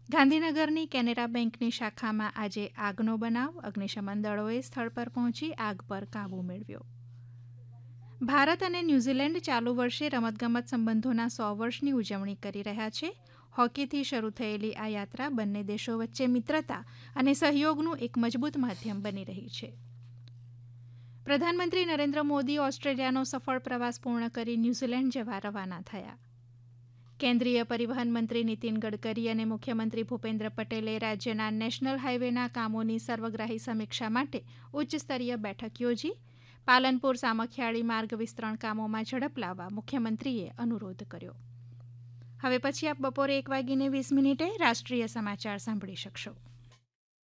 ગાંધીનગરની કેનેરા બેંકની શાખામાં આજે આગનો બનાવ. અગ્નિશમન દળોએ સ્થળ પર પહોંચી આગ પર કાબૂ મેળવ્યો. ભારત અને ન્યૂઝીલેન્ડ ચાલુ વર્ષે રમતગમત સંબંધોના 100 વર્ષની ઉજવણી કરી રહ્યા છે. હોકીથી શરૂ થયેલી આ યાત્રા બંને દેશો વચ્ચે મિત્રતા અને સહયોગનું એક મજબૂત માધ્યમ બની રહી છે. પ્રધાનમંત્રી નરેન્દ્ર મોદી ઓસ્ટ્રેલિયાનો સફળ પ્રવાસ પૂર્ણ કરી ન્યૂઝીલેન્ડ જવા રવાના થયા. કેન્દ્રીય પરિવહન મંત્રી નીતિન ગડકરી અને મુખ્યમંત્રી ભૂપેન્દ્ર પટેલે રાજ્યના નેશનલ હાઇવેના કામોની સર્વગ્રાહી સમીક્ષા માટે ઉચ્ચસ્તરીય બેઠક યોજી. પાલનપુર સામખિયાળી માર્ગ વિસ્તરણ કામોમાં ઝડપ લાવવા મુખ્યમંત્રીએ અનુરોધ કર્યો. હવે પછી આપ બપોરે 1:20 રાષ્ટ્રીય સમાચાર સાંભળી શકશો.